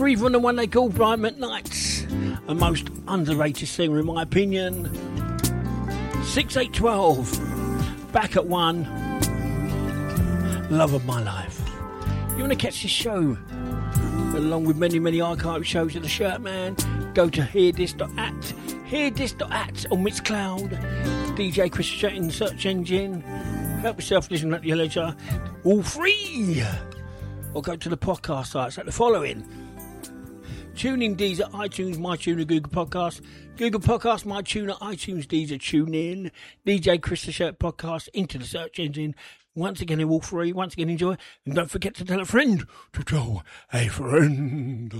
Free from the one they call Brian McKnight's, a most underrated singer in my opinion. 6812, Back at One, Love of My Life. You want to catch this show along with many archive shows of the Shirt Man? Go to hearthis.at on Mixcloud, DJ Chris Shirt in the search engine. Help yourself, listen at your leisure, all free. Or go to the podcast sites like the following: TuneIn, Deezer, iTunes, MyTuner, Google Podcasts, MyTuner, iTunes, Deezer, TuneIn, DJ Chris the Shirt Podcast, into the search engine. Once again, they're all free. Once again, enjoy. And don't forget to tell a friend to tell a friend.